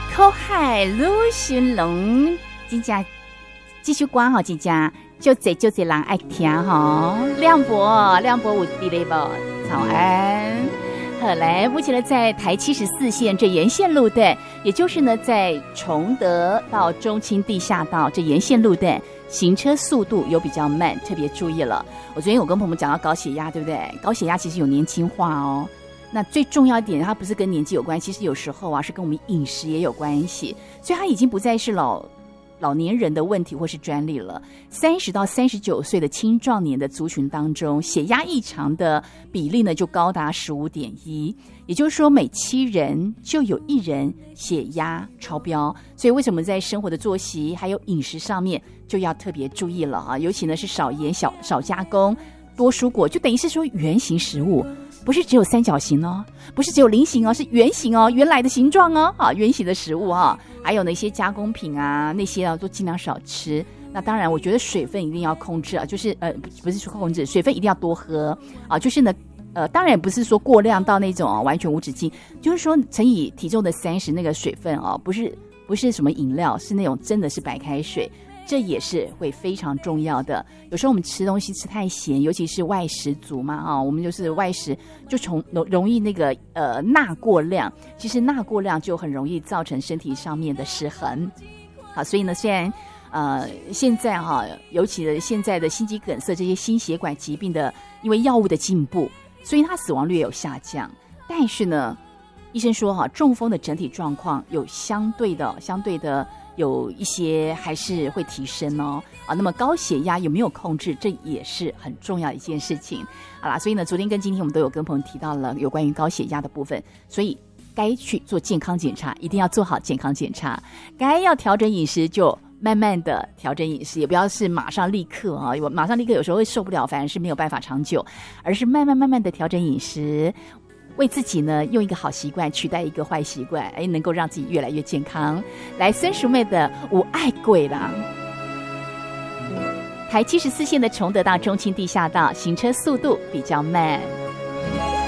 口海陆寻龙，真正继续歌吼，真正就这人爱听吼。亮博有地雷不？早安。好，来，目前呢，在台74线这沿线路段，也就是呢，在崇德到中清地下道这沿线路段，行车速度有比较慢，特别注意了。我昨天有跟朋友们讲到高血压，对不对？高血压其实有年轻化哦。那最重要一点，它不是跟年纪有关，其实有时候啊是跟我们饮食也有关系，所以它已经不再是老年人的问题或是专利了。30到39岁的青壮年的族群当中，血压异常的比例呢就高达 15.1， 也就是说每7人就有1人血压超标。所以为什么在生活的作息还有饮食上面就要特别注意了啊？尤其呢是少盐少加工，多蔬果，就等于是说原型食物，不是只有三角形哦，不是只有菱形哦，是圆形哦，原来的形状哦，啊，圆形的食物哈，还有那些加工品啊，那些啊都尽量少吃。那当然，我觉得水分一定要控制啊，就是不是说控制，水分一定要多喝啊，就是呢。当然也不是说过量到那种完全无止境，就是说乘以体重的30那个水分哦，不是什么饮料，是那种真的是白开水。这也是会非常重要的。有时候我们吃东西吃太咸，尤其是外食族嘛，啊，我们就是外食就容易那个钠过量，其实钠过量就很容易造成身体上面的失衡。好，所以呢，虽然现在哈，尤其的现在的心肌梗塞这些心血管疾病的，因为药物的进步，所以它死亡率也有下降，但是呢，医生说哈，中风的整体状况有相对的有一些还是会提升哦。啊，那么高血压有没有控制，这也是很重要的一件事情。好啦，所以呢，昨天跟今天我们都有跟朋友提到了有关于高血压的部分，所以该去做健康检查，一定要做好健康检查。该要调整饮食就慢慢的调整饮食，也不要是马上立刻啊，马上立刻有时候会受不了，反而是没有办法长久，而是慢慢的调整饮食。为自己呢用一个好习惯取代一个坏习惯，能够让自己越来越健康。来，孙淑妹的我爱贵啦。台74线的崇德到中清地下道行车速度比较慢。